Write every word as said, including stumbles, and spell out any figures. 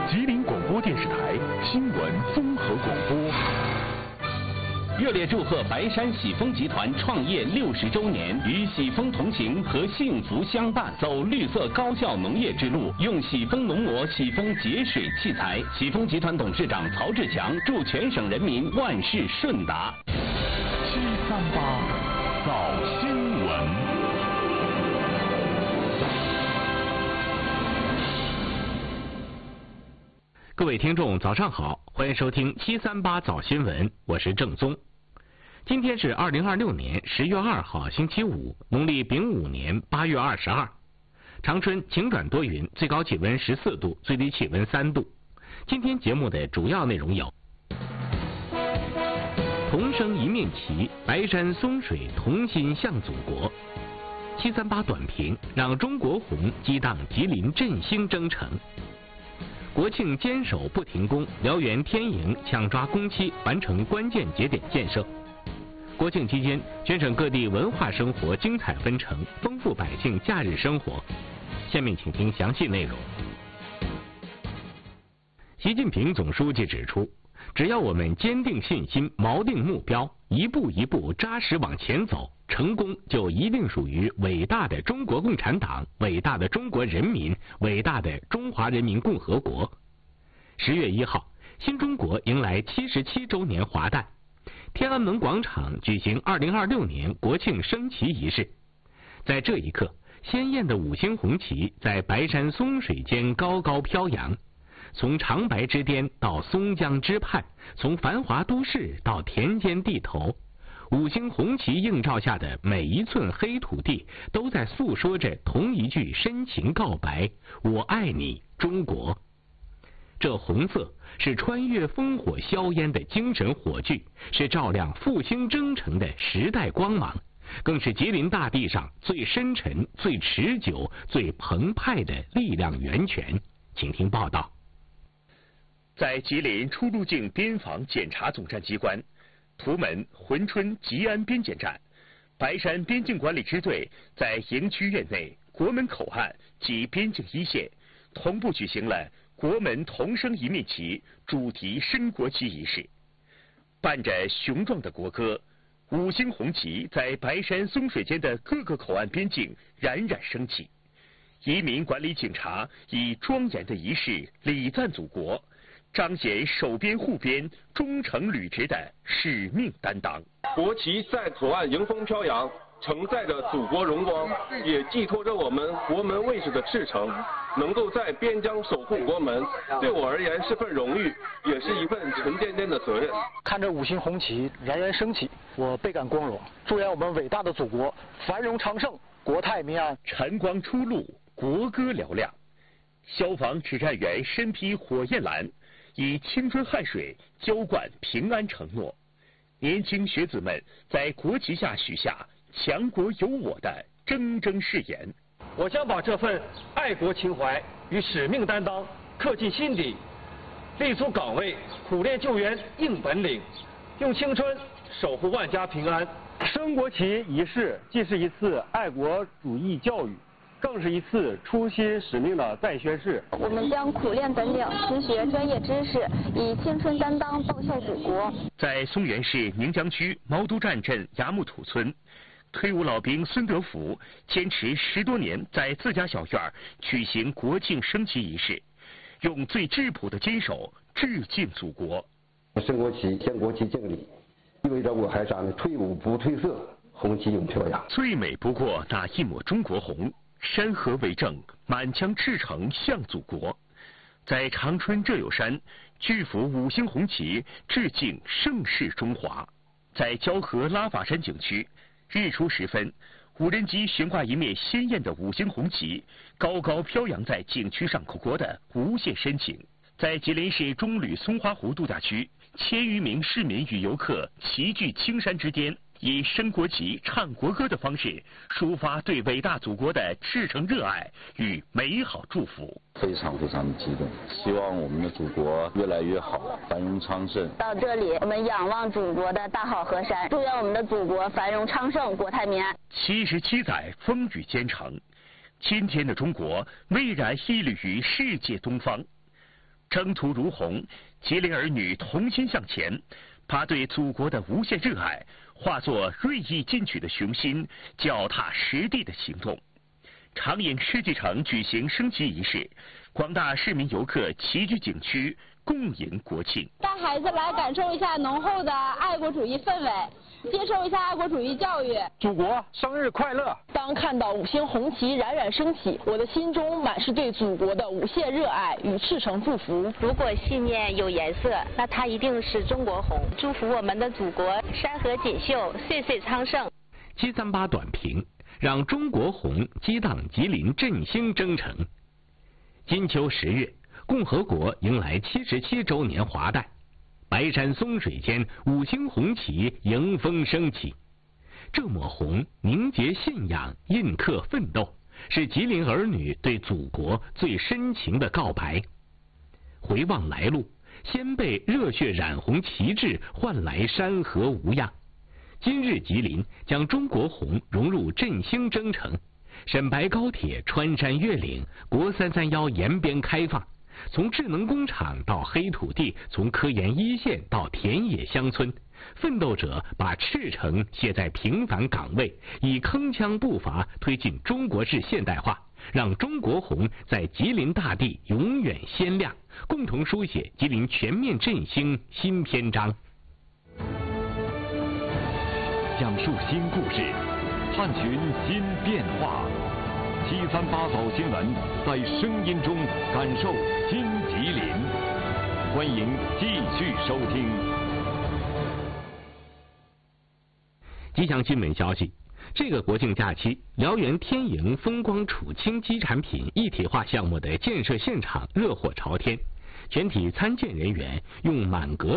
吉林广播电视台新闻综合广播。 热烈祝贺白山喜丰集团创业六十周年，与喜丰同行和幸福相伴，走绿色高效农业之路，用喜丰农膜、喜丰节水器材。喜丰集团董事长曹志强祝全省人民万事顺达。 七三八早新闻。 各位听众，早上好，欢迎收听七三八早新闻，我是郑宗。今天是二零二六年十月二号，星期五，农历丙午年八月二十二。长春晴转多云，最高气温十四度，最低气温三度。今天节目的主要内容有：同生一面旗，白山松水同心向祖国。七三八短评，让中国红激荡吉林振兴征程。国庆坚守不停工，辽源天营抢抓工期，完成关键节点建设。国庆期间，全省各地文化生活精彩纷呈，丰富百姓假日生活。下面请听详细内容。习近平总书记指出，只要我们坚定信心，锚定目标，一步一步扎实往前走，成功就一定属于伟大的中国共产党、伟大的中国人民、伟大的中华人民共和国。十月一号，新中国迎来七十七周年华诞，天安门广场举行二零二六年国庆升旗仪式。在这一刻，鲜艳的五星红旗在白山松水间高高飘扬，从长白之巅到松江之畔，从繁华都市到田间地头，五星红旗映照下的每一寸黑土地，都在诉说着同一句深情告白：我爱你，中国。这红色是穿越烽火硝烟的精神火炬，是照亮复兴征程的时代光芒，更是吉林大地上最深沉、最持久、最澎湃的力量源泉。请听报道。 在吉林出入境边防检查总站机关、图门、珲春、吉安边检站、白山边境管理支队在营区院内、国门口岸及边境一线同步举行了国门同升一面旗主题升国旗仪式。伴着雄壮的国歌，五星红旗在白山松水间的各个口岸边境冉冉升起。移民管理警察以庄严的仪式礼赞祖国，彰显守边护边、忠诚履职的使命担当。 国旗在口岸迎风飘扬，承载着祖国荣光，也寄托着我们国门卫士的赤诚。能够在边疆守护国门，对我而言是份荣誉，也是一份沉甸甸的责任。 看着五星红旗冉冉升起，我倍感光荣。祝愿我们伟大的祖国繁荣昌盛，国泰民安。 晨光初露，国歌嘹亮。消防指战员身披火焰蓝，以青春汗水浇灌平安承诺。年轻学子们在国旗下许下强国有我的铮铮誓言。 我将把这份爱国情怀与使命担当刻进心底，立足岗位，苦练救援硬本领，用青春守护万家平安。 升国旗仪式既是一次爱国主义教育，更是一次初心使命的再宣誓。 我们将苦练本领，实学专业知识，以青春担当报效祖国。 在松原市宁江区毛都站镇衙木土村，退伍老兵孙德福坚持十多年，在自家小院举行国庆升旗仪式，用最质朴的坚守致敬祖国。 升国旗，向国旗敬礼，意味着我还咱退伍不褪色，红旗永飘扬。 最美不过那一抹中国红，山河为证，满腔赤诚向祖国。在长春浙友山，巨幅五星红旗致敬盛世中华。在蛟河拉法山景区，日出时分，无人机悬挂一面鲜艳的五星红旗，高高飘扬在景区上口国的无限深情。在吉林市中旅松花湖度假区，千余名市民与游客齐聚青山之巅，以升国旗、唱国歌的方式，抒发对伟大祖国的赤诚热爱与美好祝福。 非常非常的激动，希望我们的祖国越来越好，繁荣昌盛。 到这里，我们仰望祖国的大好河山，祝愿我们的祖国繁荣昌盛，国泰民安。 七十七载风雨兼程，今天的中国巍然屹立于世界东方。 征途如虹，吉林儿女同心向前，把对祖国的无限热爱化作锐意进取的雄心，脚踏实地的行动。长影世纪城举行升旗仪式，广大市民游客齐聚景区，共迎国庆。 带孩子来感受一下浓厚的爱国主义氛围，接受一下爱国主义教育。 祖国生日快乐！ 当看到五星红旗冉冉升起，我的心中满是对祖国的无限热爱与赤诚祝福。 如果信念有颜色，那它一定是中国红。祝福我们的祖国山河锦绣，岁岁昌盛。 七三八短评，让中国红激荡吉林振兴征程。金秋十月，共和国迎来七十七周年华诞，白山松水间，五星红旗迎风升起。这抹红凝结信仰，印刻奋斗，是吉林儿女对祖国最深情的告白。回望来路，先辈热血染红旗帜，换来山河无恙。今日吉林将中国红融入振兴征程，沈白高铁穿山越岭，国三三幺沿边开放，从智能工厂到黑土地，从科研一线到田野乡村，奋斗者把赤诚写在平凡岗位，以铿锵步伐推进中国式现代化，让中国红在吉林大地永远鲜亮，共同书写吉林全面振兴新篇章。 讲述新故事，探寻新变化。七三八早新闻，在声音中感受新吉林。欢迎继续收听。 吉祥新闻消息，这个国庆假期，辽源天营风光储氢基产品一体化项目的建设现场热火朝天，全体参建人员用满格